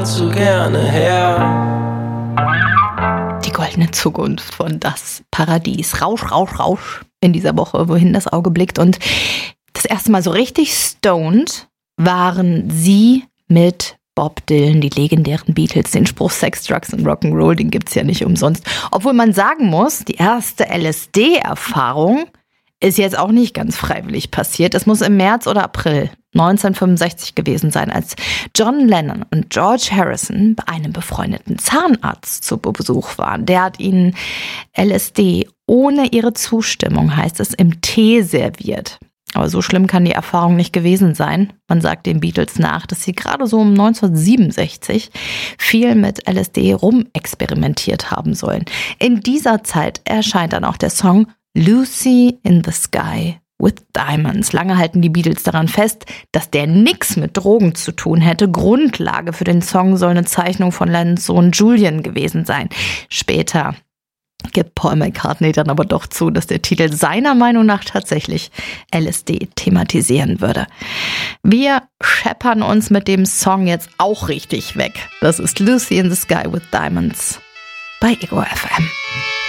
zu gerne her. Die goldene Zukunft von Das Paradies. Rausch, Rausch, Rausch in dieser Woche, wohin das Auge blickt. Und das erste Mal so richtig stoned waren sie mit Bob Dylan, die legendären Beatles. Den Spruch Sex, Drugs und Rock'n'Roll, den gibt's ja nicht umsonst. Obwohl man sagen muss, die erste LSD-Erfahrung ist jetzt auch nicht ganz freiwillig passiert. Es muss im März oder April 1965 gewesen sein, als John Lennon und George Harrison bei einem befreundeten Zahnarzt zu Besuch waren. Der hat ihnen LSD ohne ihre Zustimmung, heißt es, im Tee serviert. Aber so schlimm kann die Erfahrung nicht gewesen sein. Man sagt den Beatles nach, dass sie gerade so um 1967 viel mit LSD rumexperimentiert haben sollen. In dieser Zeit erscheint dann auch der Song Lucy in the Sky with Diamonds. Lange halten die Beatles daran fest, dass der nichts mit Drogen zu tun hätte. Grundlage für den Song soll eine Zeichnung von Lennons Sohn Julian gewesen sein. Später gibt Paul McCartney dann aber doch zu, dass der Titel seiner Meinung nach tatsächlich LSD thematisieren würde. Wir scheppern uns mit dem Song jetzt auch richtig weg. Das ist Lucy in the Sky with Diamonds bei Ego FM.